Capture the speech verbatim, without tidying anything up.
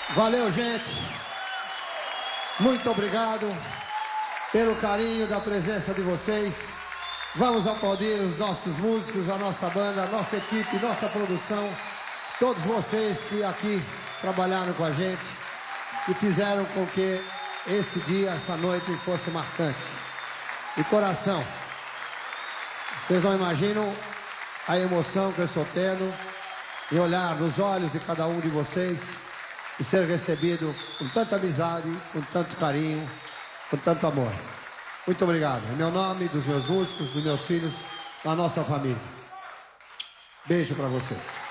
Valeu, gente. Muito obrigado pelo carinho da presença de vocês. Vamos aplaudir os nossos músicos, a nossa banda, a nossa equipe, nossa produção, todos vocês que aqui trabalharam com a gente e fizeram com que esse dia, essa noite fosse marcante. De coração, vocês não imaginam a emoção que eu estou tendo em olhar nos olhos de cada um de vocês e ser recebido com tanta amizade, com tanto carinho, com tanto amor. Muito obrigado. Em meu nome, dos meus músicos, dos meus filhos, da nossa família. Beijo para vocês.